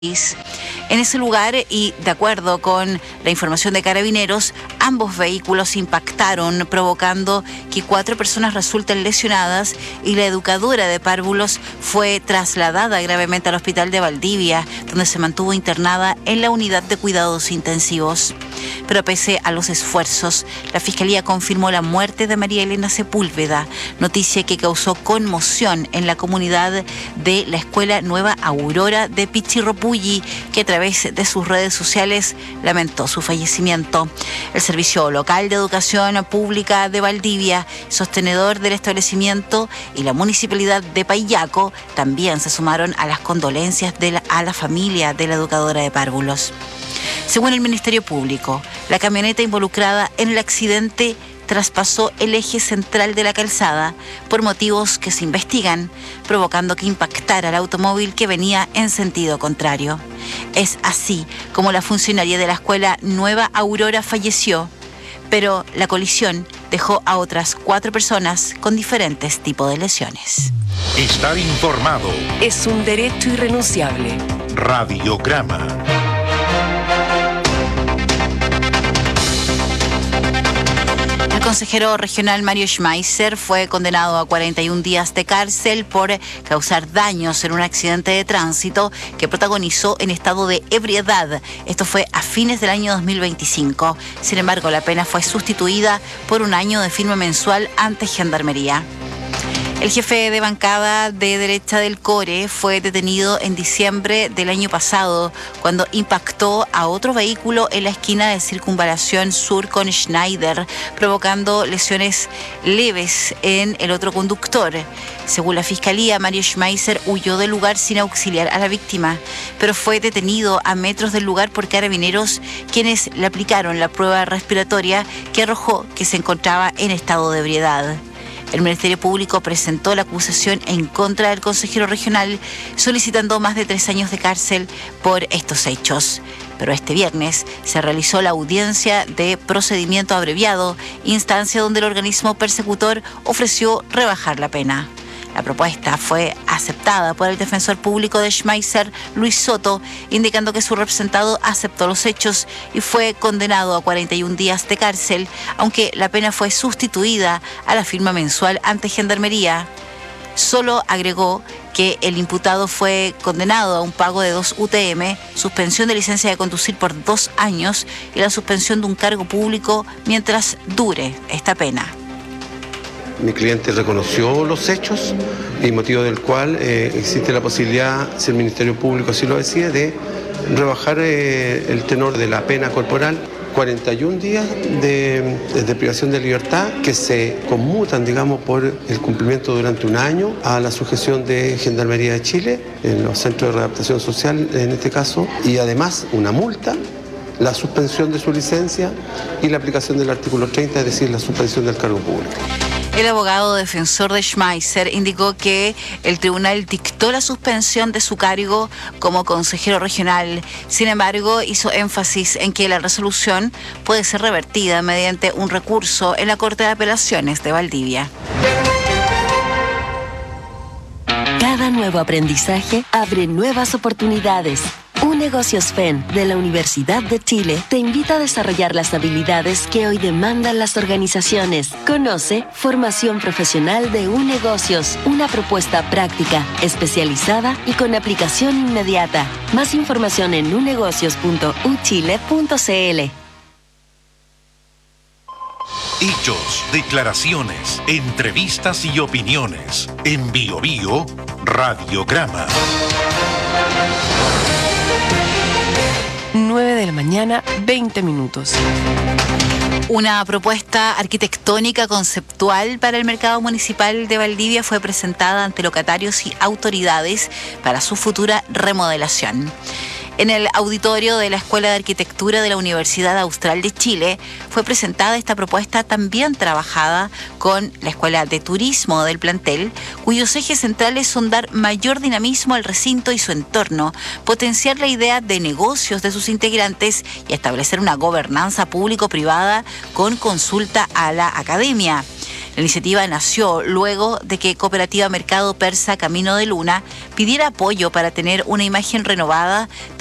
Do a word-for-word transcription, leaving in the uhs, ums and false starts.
En ese lugar, y de acuerdo con la información de Carabineros, ambos vehículos impactaron, provocando que cuatro personas resulten lesionadas y la educadora de párvulos fue trasladada gravemente al hospital de Valdivia, donde se mantuvo internada en la unidad de cuidados intensivos. Pero pese a los esfuerzos, la Fiscalía confirmó la muerte de María Elena Sepúlveda, noticia que causó conmoción en la comunidad de la Escuela Nueva Aurora de Pichirropulli, que a través de sus redes sociales lamentó su fallecimiento. El Servicio Local de Educación Pública de Valdivia, sostenedor del establecimiento, y la Municipalidad de Payaco también se sumaron a las condolencias de la, a la familia de la educadora de párvulos. Según el Ministerio Público, la camioneta involucrada en el accidente traspasó el eje central de la calzada por motivos que se investigan, provocando que impactara el automóvil que venía en sentido contrario. Es así como la funcionaria de la Escuela Nueva Aurora falleció, pero la colisión dejó a otras cuatro personas con diferentes tipos de lesiones. Estar informado es un derecho irrenunciable. Radiograma. El consejero regional Mario Schmeiser fue condenado a cuarenta y un días de cárcel por causar daños en un accidente de tránsito que protagonizó en estado de ebriedad. Esto fue a fines del año dos mil veinticinco. Sin embargo, la pena fue sustituida por un año de firma mensual ante Gendarmería. El jefe de bancada de derecha del Core fue detenido en diciembre del año pasado cuando impactó a otro vehículo en la esquina de Circunvalación Sur con Schneider, provocando lesiones leves en el otro conductor. Según la Fiscalía, Mario Schmeiser huyó del lugar sin auxiliar a la víctima, pero fue detenido a metros del lugar por Carabineros, quienes le aplicaron la prueba respiratoria que arrojó que se encontraba en estado de ebriedad. El Ministerio Público presentó la acusación en contra del consejero regional, solicitando más de tres años de cárcel por estos hechos. Pero este viernes se realizó la audiencia de procedimiento abreviado, instancia donde el organismo persecutor ofreció rebajar la pena. La propuesta fue aceptada por el defensor público de Schmeiser, Luis Soto, indicando que su representado aceptó los hechos y fue condenado a cuarenta y un días de cárcel, aunque la pena fue sustituida a la firma mensual ante Gendarmería. Solo agregó que el imputado fue condenado a un pago de dos U T M, suspensión de licencia de conducir por dos años y la suspensión de un cargo público mientras dure esta pena. Mi cliente reconoció los hechos y motivo del cual eh, existe la posibilidad, si el Ministerio Público así lo decide, de rebajar eh, el tenor de la pena corporal. cuarenta y un días de, de privación de libertad que se conmutan, digamos, por el cumplimiento durante un año a la sujeción de Gendarmería de Chile, en los centros de readaptación social en este caso, y además una multa, la suspensión de su licencia y la aplicación del artículo treinta, es decir, la suspensión del cargo público. El abogado defensor de Schmeiser indicó que el tribunal dictó la suspensión de su cargo como consejero regional. Sin embargo, hizo énfasis en que la resolución puede ser revertida mediante un recurso en la Corte de Apelaciones de Valdivia. Cada nuevo aprendizaje abre nuevas oportunidades. UNegocios F E N de la Universidad de Chile te invita a desarrollar las habilidades que hoy demandan las organizaciones. Conoce Formación Profesional de UNegocios, una propuesta práctica, especializada y con aplicación inmediata. Más información en unegocios punto u chile punto c l. Hechos, declaraciones, entrevistas y opiniones. En Bio Bio, Radiograma. nueve de la mañana, veinte minutos. Una propuesta arquitectónica conceptual para el mercado municipal de Valdivia fue presentada ante locatarios y autoridades para su futura remodelación. En el auditorio de la Escuela de Arquitectura de la Universidad Austral de Chile fue presentada esta propuesta también trabajada con la Escuela de Turismo del plantel, cuyos ejes centrales son dar mayor dinamismo al recinto y su entorno, potenciar la idea de negocios de sus integrantes y establecer una gobernanza público-privada con consulta a la academia. La iniciativa nació luego de que Cooperativa Mercado Persa Camino de Luna pidiera apoyo para tener una imagen renovada